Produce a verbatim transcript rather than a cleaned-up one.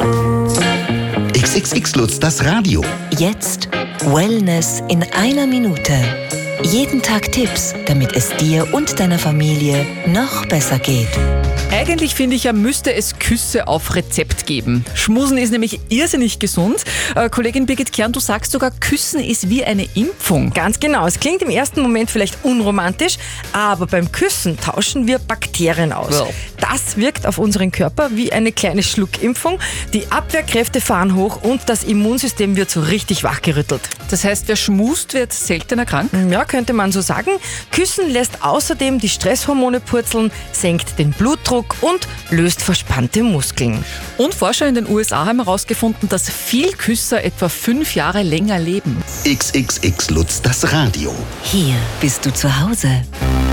X X X Lutz, das Radio. Jetzt Wellness in einer Minute. Jeden Tag Tipps, damit es dir und deiner Familie noch besser geht. Eigentlich finde ich ja, müsste es Küsse auf Rezept geben. Schmusen ist nämlich irrsinnig gesund. Äh, Kollegin Birgit Kern, du sagst sogar, Küssen ist wie eine Impfung. Ganz genau. Es klingt im ersten Moment vielleicht unromantisch, aber beim Küssen tauschen wir Bakterien aus. Well. Das wirkt auf unseren Körper wie eine kleine Schluckimpfung. Die Abwehrkräfte fahren hoch und das Immunsystem wird so richtig wachgerüttelt. Das heißt, wer schmust, wird seltener krank? Ja, könnte man so sagen. Küssen lässt außerdem die Stresshormone purzeln, senkt den Blutdruck und löst verspannte Muskeln. Und Forscher in den U S A haben herausgefunden, dass Vielküsser etwa fünf Jahre länger leben. X X X Lutz, das Radio. Hier bist du zu Hause.